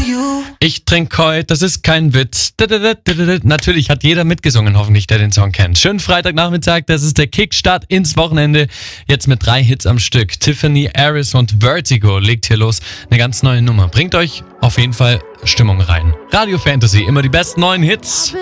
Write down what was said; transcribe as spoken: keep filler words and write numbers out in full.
Ich trinke heute, das ist kein Witz. Natürlich hat jeder mitgesungen, hoffentlich, der den Song kennt. Schönen Freitagnachmittag, das ist der Kickstart ins Wochenende. Jetzt mit drei Hits am Stück. Tiffany Harris und Vertigo legt hier los. Eine ganz neue Nummer. Bringt euch auf jeden Fall Stimmung rein. Radio Fantasy, immer die besten neuen Hits.